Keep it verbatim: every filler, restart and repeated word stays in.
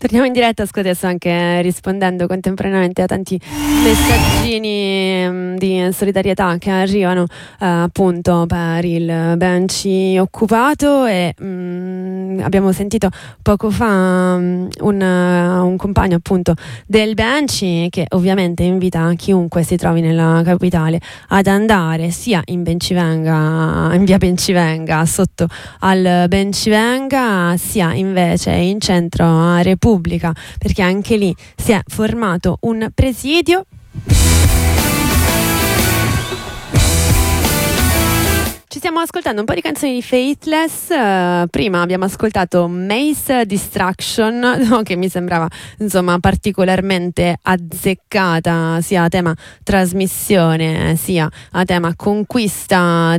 Torniamo in diretta, scusa, adesso anche rispondendo contemporaneamente a tanti messaggini mh, di solidarietà che arrivano eh, appunto per il Benci occupato e mh, abbiamo sentito poco fa mh, un, uh, un compagno appunto del Benci che ovviamente invita chiunque si trovi nella capitale ad andare sia in Bencivenga, in via Bencivenga sotto al Bencivenga, sia invece in centro a Repubblica, perché anche lì si è formato un presidio. Ci stiamo ascoltando un po' di canzoni di Faithless. Uh, prima abbiamo ascoltato Maze Distraction, no, che mi sembrava insomma particolarmente azzeccata sia a tema trasmissione sia a tema conquista